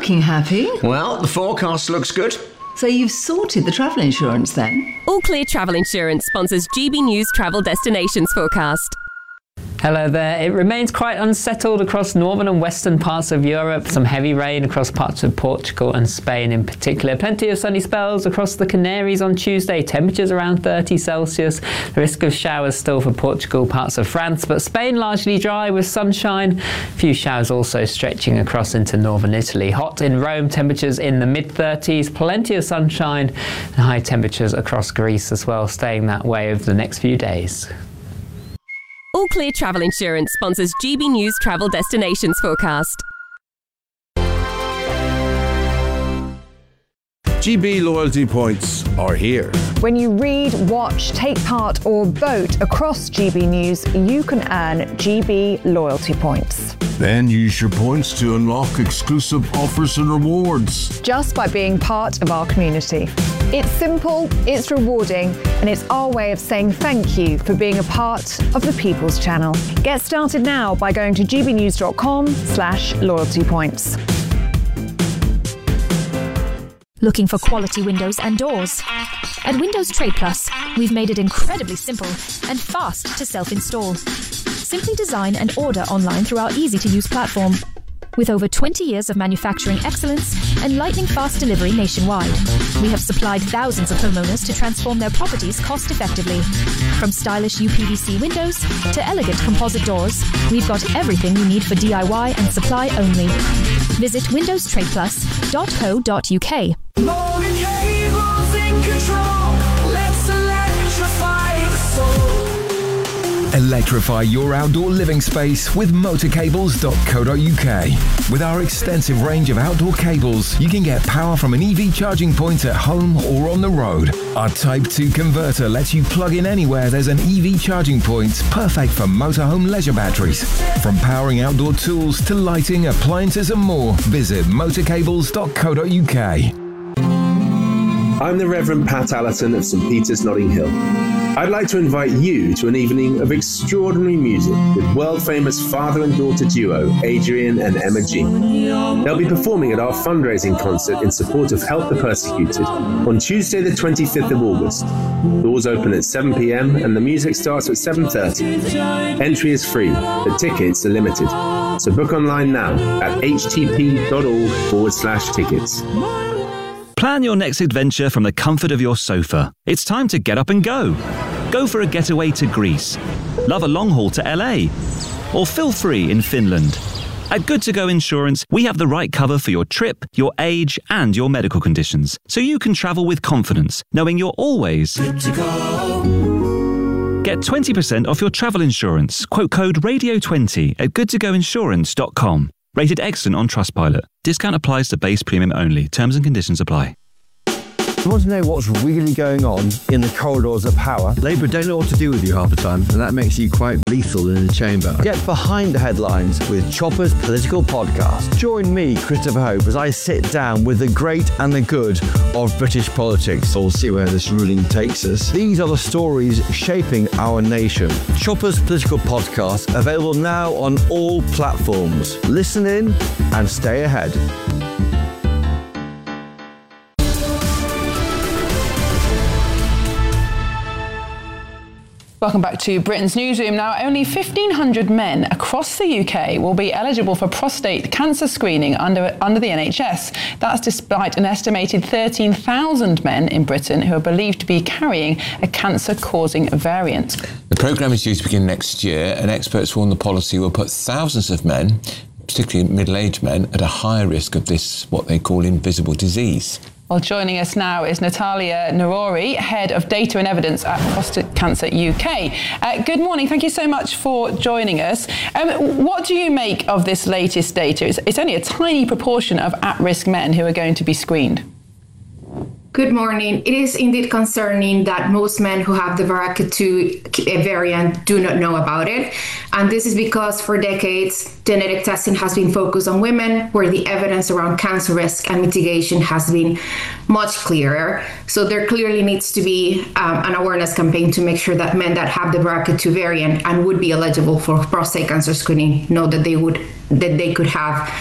looking happy. Well, the forecast looks good. So you've sorted the travel insurance then? All Clear Travel Insurance sponsors GB News Travel Destinations Forecast. Hello there. It remains quite unsettled across northern and western parts of Europe. Some heavy rain across parts of Portugal and Spain in particular. Plenty of sunny spells across the Canaries on Tuesday. Temperatures around 30 Celsius. The risk of showers still for Portugal, parts of France, but Spain largely dry with sunshine. A few showers also stretching across into northern Italy. Hot in Rome, temperatures in the mid-30s. Plenty of sunshine and high temperatures across Greece as well, staying that way over the next few days. All Clear Travel Insurance sponsors GB News Travel Destinations Forecast. GB loyalty points are here. When you read, watch, take part or vote across GB News, you can earn GB loyalty points. Then use your points to unlock exclusive offers and rewards. Just by being part of our community. It's simple, it's rewarding, and it's our way of saying thank you for being a part of the People's Channel. Get started now by going to gbnews.com/loyalty points. Looking for quality windows and doors? At Windows Trade Plus, we've made it incredibly simple and fast to self-install. Simply design and order online through our easy-to-use platform. With over 20 years of manufacturing excellence and lightning-fast delivery nationwide, we have supplied thousands of homeowners to transform their properties cost-effectively. From stylish UPVC windows to elegant composite doors, we've got everything you need for DIY and supply only. Visit windowstradeplus.co.uk. Electrify your outdoor living space with motorcables.co.uk. With our extensive range of outdoor cables, you can get power from an EV charging point at home or on the road. Our Type 2 converter lets you plug in anywhere there's an EV charging point, perfect for motorhome leisure batteries. From powering outdoor tools to lighting, appliances and more, visit motorcables.co.uk. I'm the Reverend Pat Allison of St Peter's, Notting Hill. I'd like to invite you to an evening of extraordinary music with world-famous father and daughter duo Adrian and Emma G. They'll be performing at our fundraising concert in support of Help the Persecuted on Tuesday the 25th of August. Doors open at 7 p.m. and the music starts at 7:30. Entry is free, but tickets are limited. So book online now at htp.org/tickets. Plan your next adventure from the comfort of your sofa. It's time to get up and go. Go for a getaway to Greece. Love a long haul to LA. Or feel free in Finland. At Good To Go Insurance, we have the right cover for your trip, your age, and your medical conditions. So you can travel with confidence, knowing you're always good to go. Get 20% off your travel insurance. Quote code RADIO20 at goodtogoinsurance.com. Rated excellent on Trustpilot. Discount applies to base premium only. Terms and conditions apply. You want to know what's really going on in the corridors of power? Labour don't know what to do with you half the time, and that makes you quite lethal in the chamber. Get behind the headlines with Chopper's Political Podcast. Join me, Christopher Hope, as I sit down with the great and the good of British politics. We'll see where this ruling takes us. These are the stories shaping our nation. Chopper's Political Podcast, available now on all platforms. Listen in and stay ahead. Welcome back to Britain's Newsroom. Now, only 1,500 men across the UK will be eligible for prostate cancer screening under the NHS. That's despite an estimated 13,000 men in Britain who are believed to be carrying a cancer-causing variant. The programme is due to begin next year, and experts warn the policy will put thousands of men, particularly middle-aged men, at a higher risk of this, what they call invisible disease. Well, joining us now is Natalia Narori, Head of Data and Evidence at Prostate Cancer UK. Good morning. Thank you so much for joining us. What do you make of this latest data? It's only a tiny proportion of at-risk men who are going to be screened. Good morning. It is indeed concerning that most men who have the BRCA2 variant do not know about it. And this is because for decades, genetic testing has been focused on women, where the evidence around cancer risk and mitigation has been much clearer. So there clearly needs to be an awareness campaign to make sure that men that have the BRCA2 variant and would be eligible for prostate cancer screening know that they could have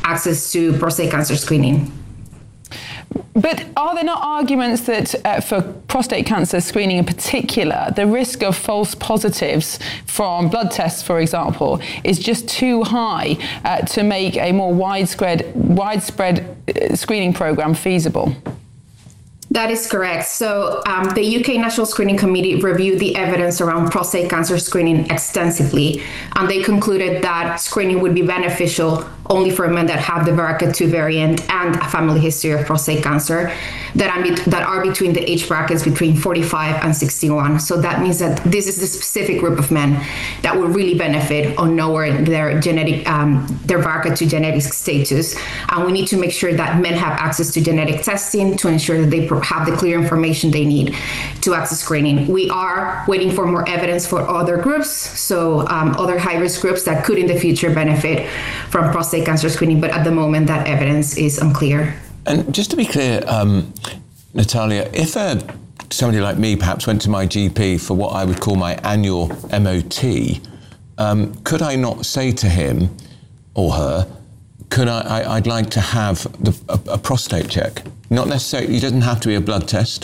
access to prostate cancer screening. But are there not arguments that for prostate cancer screening in particular, the risk of false positives from blood tests, for example, is just too high to make a more widespread screening program feasible? That is correct. So the UK National Screening Committee reviewed the evidence around prostate cancer screening extensively, and they concluded that screening would be beneficial only for men that have the BRCA2 variant and a family history of prostate cancer that are between the age brackets between 45 and 61. So that means that this is the specific group of men that will really benefit on knowing their BRCA2 genetic status. And we need to make sure that men have access to genetic testing to ensure that they have the clear information they need to access screening. We are waiting for more evidence for other groups, so other high-risk groups that could in the future benefit from prostate cancer screening, but at the moment that evidence is unclear. And just to be clear, Natalia, if somebody like me perhaps went to my GP for what I would call my annual MOT, could I not say to him or her, I'd like to have a prostate check? Not necessarily, it doesn't have to be a blood test.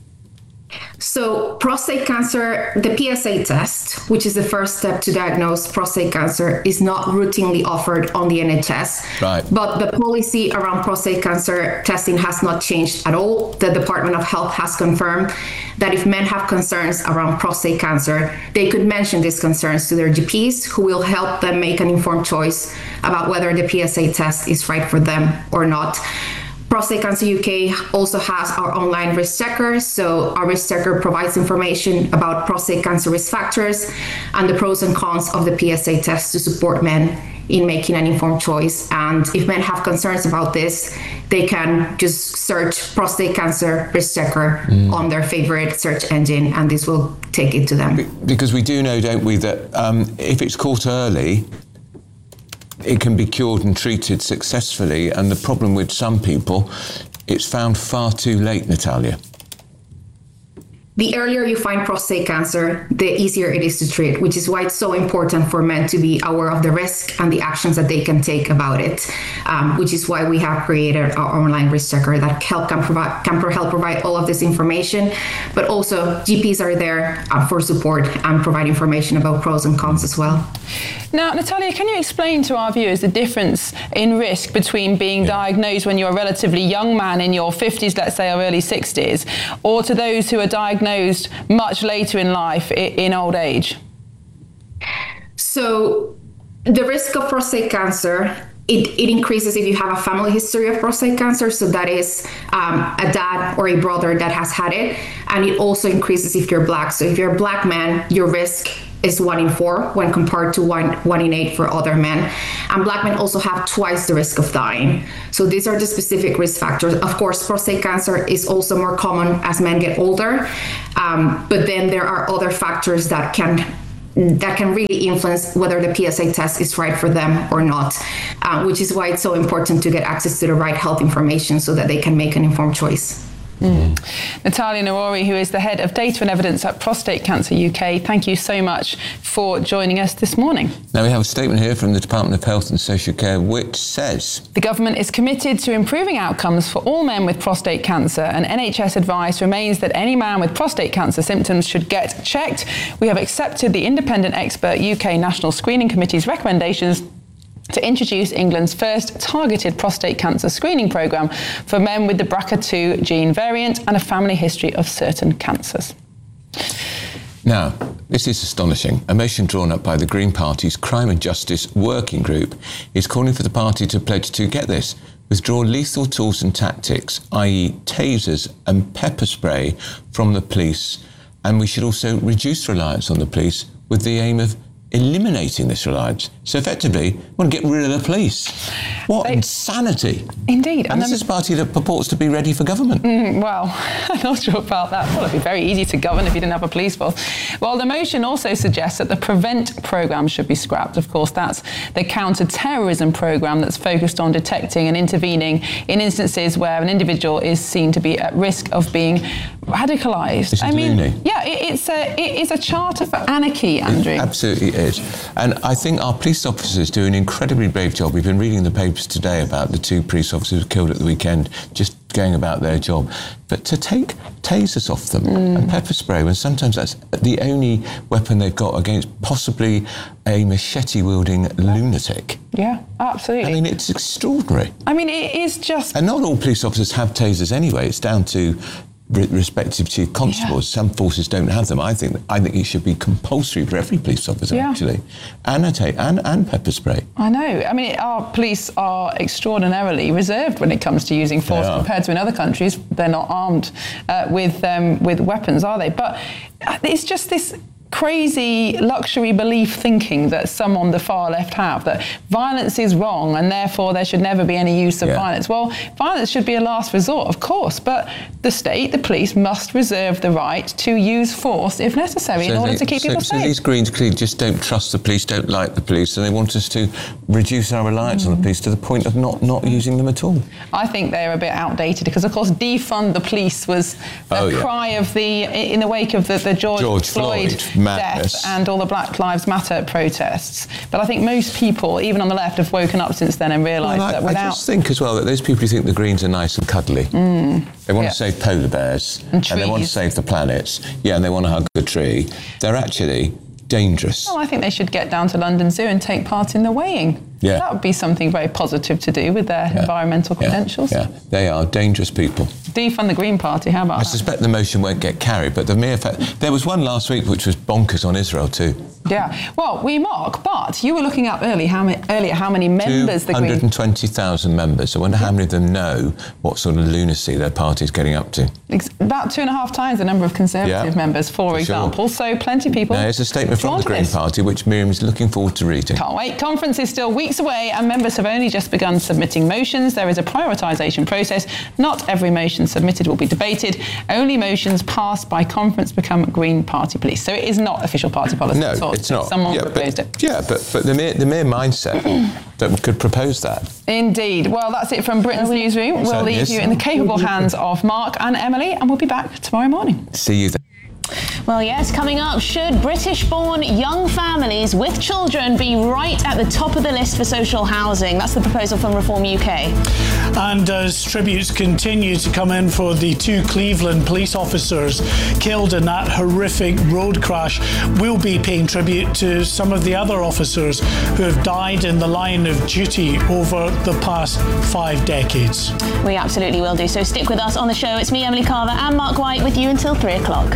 So prostate cancer, the PSA test, which is the first step to diagnose prostate cancer, is not routinely offered on the NHS. Right. But the policy around prostate cancer testing has not changed at all. The Department of Health has confirmed that if men have concerns around prostate cancer, they could mention these concerns to their GPs, who will help them make an informed choice about whether the PSA test is right for them or not. Prostate Cancer UK also has our online risk checker. So our risk checker provides information about prostate cancer risk factors and the pros and cons of the PSA test to support men in making an informed choice. And if men have concerns about this, they can just search prostate cancer risk checker on their favorite search engine, and this will take it to them. Because we do know, don't we, that if it's caught early, it can be cured and treated successfully, and the problem with some people, it's found far too late, Natalia. The earlier you find prostate cancer, the easier it is to treat, which is why it's so important for men to be aware of the risk and the actions that they can take about it, which is why we have created our online risk checker that can help provide all of this information, but also GPs are there for support and provide information about pros and cons as well. Now, Natalia, can you explain to our viewers the difference in risk between being diagnosed when you're a relatively young man in your 50s, let's say, or early 60s, or to those who are diagnosed much later in life in old age? So the risk of prostate cancer, it increases if you have a family history of prostate cancer. So that is a dad or a brother that has had it. And it also increases if you're Black. So if you're a Black man, your risk is 1 in 4 when compared to 1 in 8 for other men. And Black men also have twice the risk of dying. So these are the specific risk factors. Of course, prostate cancer is also more common as men get older. But then there are other factors that can really influence whether the PSA test is right for them or not, which is why it's so important to get access to the right health information so that they can make an informed choice. Natalia Nouri, who is the head of data and evidence at Prostate Cancer UK, thank you so much for joining us this morning. Now we have a statement here from the Department of Health and Social Care which says the government is committed to improving outcomes for all men with prostate cancer, and NHS advice remains that any man with prostate cancer symptoms should get checked. We have accepted the independent expert UK National Screening Committee's recommendations to introduce England's first targeted prostate cancer screening programme for men with the BRCA2 gene variant and a family history of certain cancers. Now, this is astonishing. A motion drawn up by the Green Party's Crime and Justice Working Group is calling for the party to pledge to, get this, withdraw lethal tools and tactics, i.e. tasers and pepper spray, from the police, and we should also reduce reliance on the police with the aim of eliminating this reliance. So effectively, we want to get rid of the police. What insanity. Indeed. And this is a party that purports to be ready for government. Well, I'm not sure about that. Well, it'd be very easy to govern if you didn't have a police force. Well, the motion also suggests that the PREVENT programme should be scrapped. Of course, that's the counter-terrorism programme that's focused on detecting and intervening in instances where an individual is seen to be at risk of being radicalised. This is loony. Yeah, it is a charter for anarchy, Andrew. It absolutely is. And I think our police officers do an incredibly brave job. We've been reading the papers today about the 2 police officers killed at the weekend, just going about their job. But to take tasers off them and pepper spray, when sometimes that's the only weapon they've got against possibly a machete-wielding lunatic. Yeah, absolutely. I mean, it's extraordinary. I mean, it is just... And not all police officers have tasers anyway. It's down to respective chief constables. Some forces don't have them. I think it should be compulsory for every police officer, actually. And pepper spray. I know. I mean, our police are extraordinarily reserved when it comes to using force compared to in other countries. They're not armed with weapons, are they? But it's just this crazy luxury belief thinking that some on the far left have, that violence is wrong and therefore there should never be any use of violence. Well, violence should be a last resort, of course, but the state, the police, must reserve the right to use force if necessary in order to keep people safe. So these Greens clearly just don't trust the police, don't like the police, and they want us to reduce our reliance on the police to the point of not using them at all. I think they're a bit outdated because, of course, defund the police was the cry of in the wake of the George Floyd death and all the Black Lives Matter protests. But I think most people, even on the left, have woken up since then and realised that without... I just think as well that those people who think the Greens are nice and cuddly, they want to save polar bears and they want to save the planets, and they want to hug the tree, they're actually dangerous. Well, I think they should get down to London Zoo and take part in the weighing. Yeah. That would be something very positive to do with their environmental credentials. Yeah, they are dangerous people. Defund the Green Party, how about I suspect the motion won't get carried, but the mere fact... There was one last week which was bonkers on Israel too. Yeah, well, we mock, but you were looking up earlier how many members the Green... 120,000 members. I wonder how many of them know what sort of lunacy their party's getting up to. About 2.5 times the number of Conservative members, for example. Sure. So plenty of people... Now, here's a statement from the Green Party, which Miriam is looking forward to reading. Can't wait. Conference is still weeks away and members have only just begun submitting motions. There is a prioritisation process. Not every motion submitted will be debated. Only motions passed by conference become Green Party police. So it is not official party policy at all. No, it's not. Someone proposed it. Yeah, but the mere mindset that we could propose that. Indeed. Well, that's it from Britain's Newsroom. We'll leave you in the capable hands of Mark and Emily, and we'll be back tomorrow morning. See you then. Well, yes, coming up, should British-born young families with children be right at the top of the list for social housing? That's the proposal from Reform UK. And as tributes continue to come in for the 2 Cleveland police officers killed in that horrific road crash, we'll be paying tribute to some of the other officers who have died in the line of duty over the past 5 decades. We absolutely will do. So stick with us on the show. It's me, Emily Carver, and Mark White with you until 3 o'clock.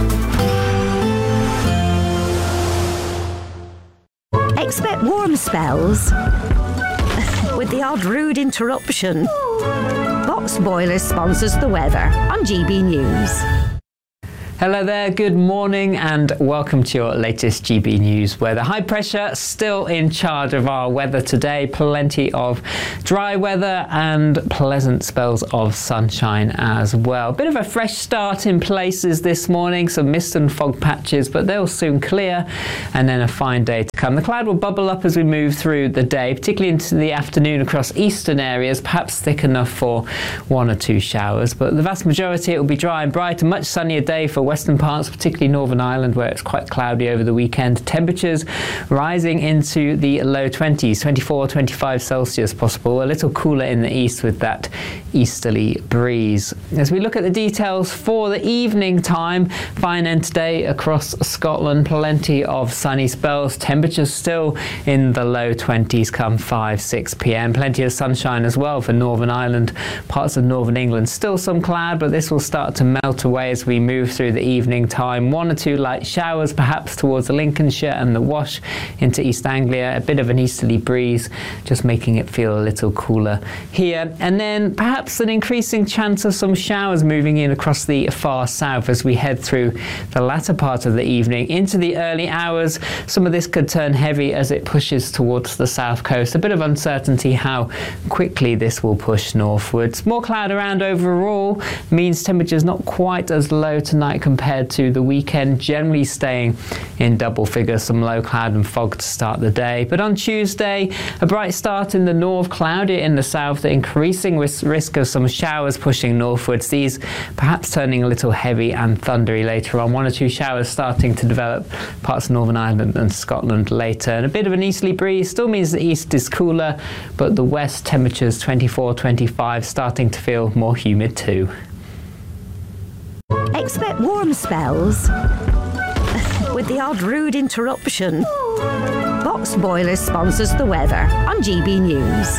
Expect warm spells with the odd rude interruption. Box Boilers sponsors the weather on GB News. Hello there, good morning and welcome to your latest GB News weather. High pressure still in charge of our weather today. Plenty of dry weather and pleasant spells of sunshine as well. Bit of a fresh start in places this morning, some mist and fog patches, but they'll soon clear and then a fine day to come. The cloud will bubble up as we move through the day, particularly into the afternoon across eastern areas, perhaps thick enough for 1 or 2 showers, but the vast majority it will be dry and bright. A much sunnier day for western parts, particularly Northern Ireland, where it's quite cloudy over the weekend. Temperatures rising into the low 20s, 24, 25 Celsius possible. A little cooler in the east with that easterly breeze. As we look at the details for the evening time, fine end today across Scotland, plenty of sunny spells. Temperatures still in the low 20s come 5-6 p.m. Plenty of sunshine as well for Northern Ireland, parts of Northern England. Still some cloud, but this will start to melt away as we move through the evening time. 1 or 2 light showers perhaps towards the Lincolnshire and the Wash into East Anglia. A bit of an easterly breeze, just making it feel a little cooler here. And then perhaps an increasing chance of some showers moving in across the far south as we head through the latter part of the evening into the early hours. Some of this could turn heavy as it pushes towards the south coast. A bit of uncertainty how quickly this will push northwards. More cloud around overall means temperatures not quite as low tonight compared to the weekend, generally staying in double figures, some low cloud and fog to start the day. But on Tuesday, a bright start in the north, cloudy in the south, increasing risk of some showers pushing northwards, these perhaps turning a little heavy and thundery later on. 1 or 2 showers starting to develop parts of Northern Ireland and Scotland later. And a bit of an easterly breeze still means the east is cooler, but the west temperatures 24, 25, starting to feel more humid too. Expect warm spells with the odd rude interruption. Box Boilers sponsors the weather on GB News.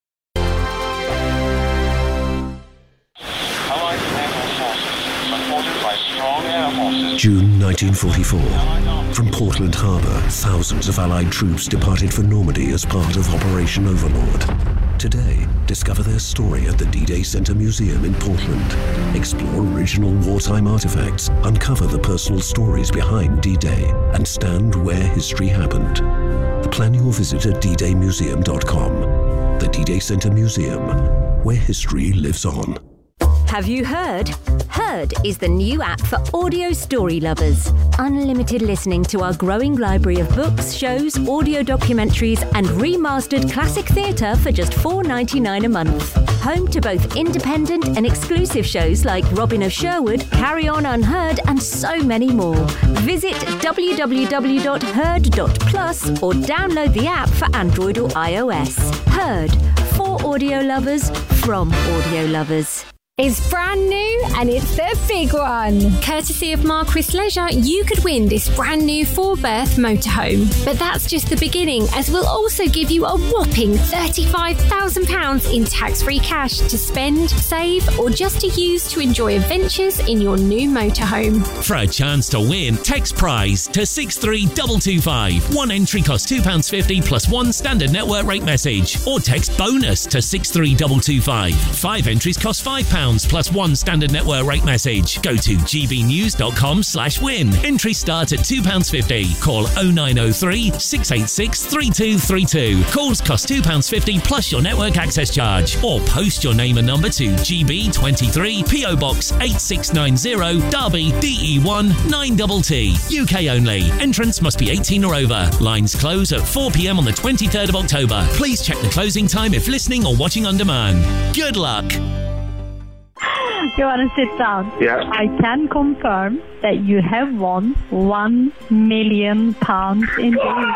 June 1944. From Portland Harbour, thousands of Allied troops departed for Normandy as part of Operation Overlord. Today, discover their story at the D-Day Centre Museum in Portland. Explore original wartime artefacts, uncover the personal stories behind D-Day, and stand where history happened. Plan your visit at ddaymuseum.com. The D-Day Centre Museum, where history lives on. Have you heard? Heard is the new app for audio story lovers. Unlimited listening to our growing library of books, shows, audio documentaries, and remastered classic theatre for just $4.99 a month. Home to both independent and exclusive shows like Robin of Sherwood, Carry On Unheard, and so many more. Visit www.heard.plus or download the app for Android or iOS. Heard, for audio lovers, from audio lovers. It's brand new and it's the big one. Courtesy of Marquis Leisure, you could win this brand new 4-berth motorhome. But that's just the beginning, as we'll also give you a whopping £35,000 in tax-free cash to spend, save, or just to use to enjoy adventures in your new motorhome. For a chance to win, text prize to 63225. One entry costs £2.50 plus one standard network rate message. Or text bonus to 63225. 5 entries cost £5 plus one standard network rate message. Go to gbnews.com/win. Entries start at £2.50. Call 0903 686 3232. Calls cost £2.50 plus your network access charge. Or post your name and number to GB23 PO Box 8690 Derby DE1 9TT. UK only. Entrance must be 18 or over. Lines close at 4 p.m. on the 23rd of October. Please check the closing time if listening or watching on demand. Good luck. You want to sit down? Yeah. I can confirm that you have won £1 million indeed.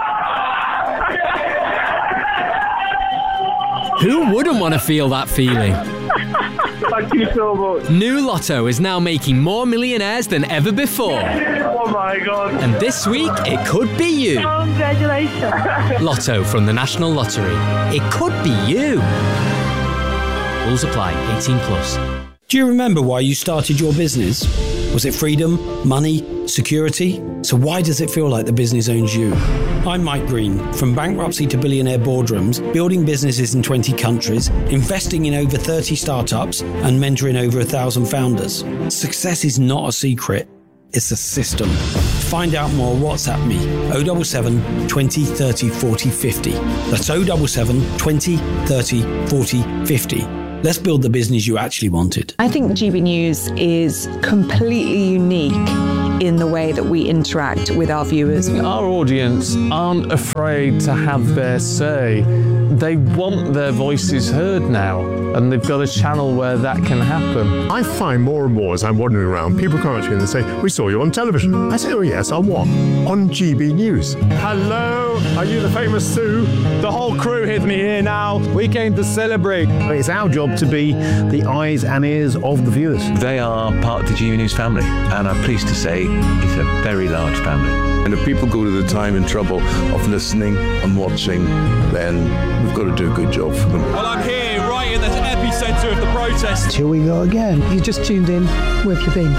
Who wouldn't want to feel that feeling? Thank you so much. New Lotto is now making more millionaires than ever before. Oh my God. And this week, it could be you. Congratulations. Lotto from the National Lottery. It could be you. Rules apply. 18 plus. Do you remember why you started your business? Was it freedom, money, security? So why does it feel like the business owns you? I'm Mike Green. From bankruptcy to billionaire boardrooms, building businesses in 20 countries, investing in over 30 startups, and mentoring over 1,000 founders. Success is not a secret. It's a system. To find out more, WhatsApp me 077 20 30 40 50. That's 077 20 30 40 50. Let's build the business you actually wanted. I think GB News is completely unique in the way that we interact with our viewers. Our audience aren't afraid to have their say. They want their voices heard now, and they've got a channel where that can happen. I find more and more as I'm wandering around, people come up to me and they say, "We saw you on television." I say, "Oh yes, on what?" "On GB News." Hello, are you the famous Sue? The whole crew with me here now. We came to celebrate. It's our job to be the eyes and ears of the viewers. They are part of the GB News family, and I'm pleased to say it's a very large family. And if people go to the time and trouble of listening and watching, then we've got to do a good job for them. Well, I'm here right in the epicentre of the protest. Here we go again. You just tuned in. Where have you been?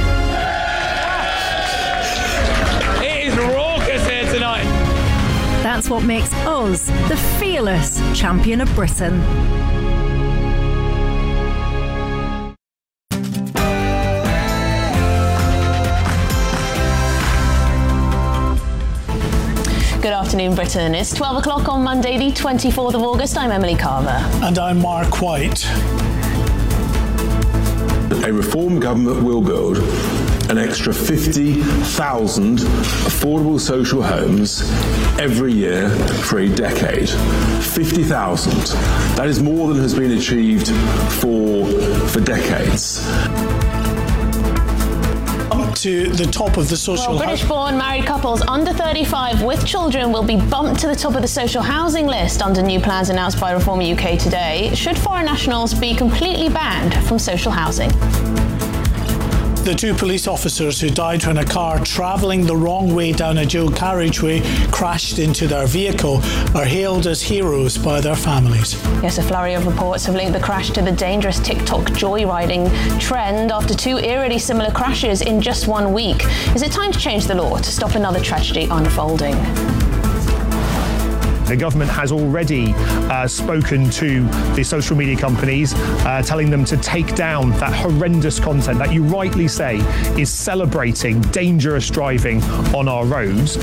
It is raucous here tonight. That's what makes us the fearless champion of Britain. Good afternoon, Britain. It's 12 o'clock on Monday, the 24th of August. I'm Emily Carver. And I'm Mark White. A reform government will build an an extra 50,000 affordable social homes every year for a decade. 50,000. That is more than has been achieved for decades. To the top of the social British-born married couples under 35 with children will be bumped to the top of the social housing list under new plans announced by Reform UK today, should foreign nationals be completely banned from social housing. The two police officers who died when a car travelling the wrong way down a dual carriageway crashed into their vehicle are hailed as heroes by their families. Yes, a flurry of reports have linked the crash to the dangerous TikTok joyriding trend after two eerily similar crashes in just 1 week. Is it time to change the law to stop another tragedy unfolding? The government has already spoken to the social media companies, telling them to take down that horrendous content that you rightly say is celebrating dangerous driving on our roads.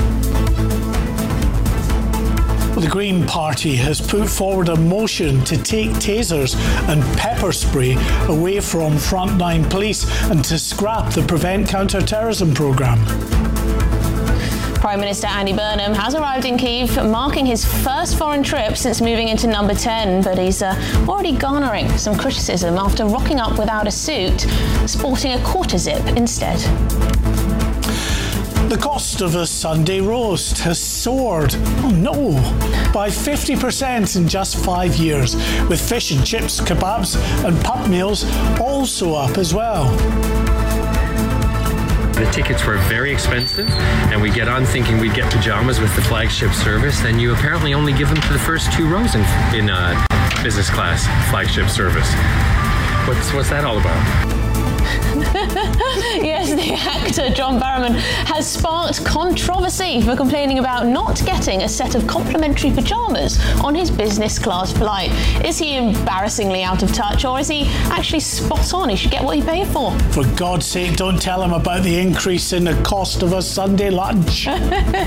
The Green Party has put forward a motion to take tasers and pepper spray away from frontline police and to scrap the Prevent Counter-Terrorism programme. Prime Minister Andy Burnham has arrived in Kyiv, marking his first foreign trip since moving into number 10, but he's already garnering some criticism after rocking up without a suit, sporting a quarter zip instead. The cost of a Sunday roast has soared, by 50% in just 5 years, with fish and chips, kebabs and pup meals also up as well. The tickets were very expensive, and we get on thinking we'd get pajamas with the flagship service, then you apparently only give them to the first 2 rows in business class flagship service. What's that all about? Yes, the actor John Barrowman has sparked controversy for complaining about not getting a set of complimentary pyjamas on his business class flight. Is he embarrassingly out of touch, or is he actually spot on? He should get what he paid for. For God's sake, don't tell him about the increase in the cost of a Sunday lunch.